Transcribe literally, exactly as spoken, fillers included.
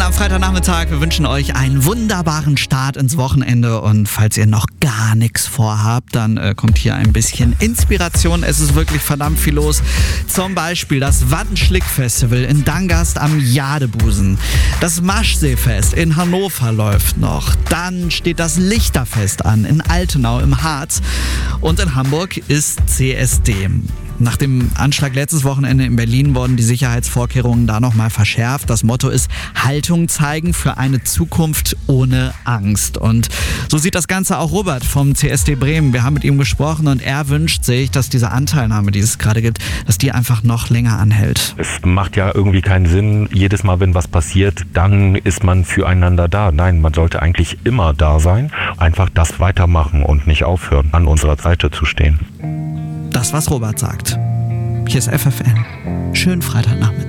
am Freitagnachmittag. Wir wünschen euch einen wunderbaren Start ins Wochenende. Und falls ihr noch gar nichts vorhabt, dann äh, kommt hier ein bisschen Inspiration. Es ist wirklich verdammt viel los. Zum Beispiel das Wattenschlick-Festival in Dangast am Jadebusen. Das Maschseefest in Hannover läuft noch. Dann steht das Lichterfest an in Altenau im Harz. Und in Hamburg ist C S D. Nach dem Anschlag letztes Wochenende in Berlin wurden die Sicherheitsvorkehrungen da nochmal verschärft. Das Motto ist Haltung zeigen für eine Zukunft ohne Angst. Und so sieht das Ganze auch Robert vom C S D Bremen. Wir haben mit ihm gesprochen und er wünscht sich, dass diese Anteilnahme, die es gerade gibt, dass die einfach noch länger anhält. Es macht ja irgendwie keinen Sinn, jedes Mal, wenn was passiert, dann ist man füreinander da. Nein, man sollte eigentlich immer da sein. Einfach das weitermachen und nicht aufhören, an unserer Seite zu stehen. Das, was Robert sagt. Hier ist F F N. Schönen Freitagnachmittag.